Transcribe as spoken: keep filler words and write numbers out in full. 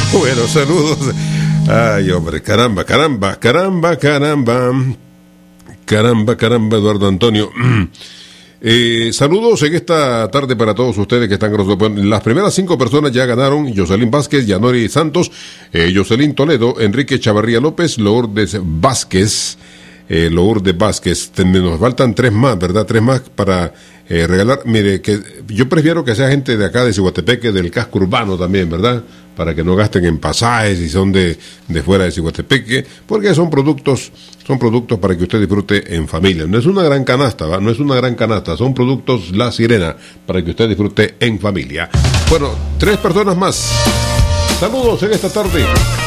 Bueno, saludos. Ay, hombre, caramba, caramba, caramba, caramba. Caramba, caramba, Eduardo Antonio. Eh, saludos en esta tarde para todos ustedes que están con nosotros. Las primeras cinco personas ya ganaron: Jocelyn Vázquez, Yanori Santos, eh, Jocelyn Toledo, Enrique Chavarría López, Lourdes Vázquez, eh, Lourdes Vázquez. Nos faltan tres más, ¿verdad? Tres más para eh, regalar. Mire, que yo prefiero que sea gente de acá de Ciguatepeque, del casco urbano también, ¿verdad? Para que no gasten en pasajes y son de, de fuera de Ciguatepeque, porque son productos, son productos para que usted disfrute en familia. No es una gran canasta, ¿va? No es una gran canasta, son productos La Sirena, para que usted disfrute en familia. Bueno, tres personas más. Saludos en esta tarde.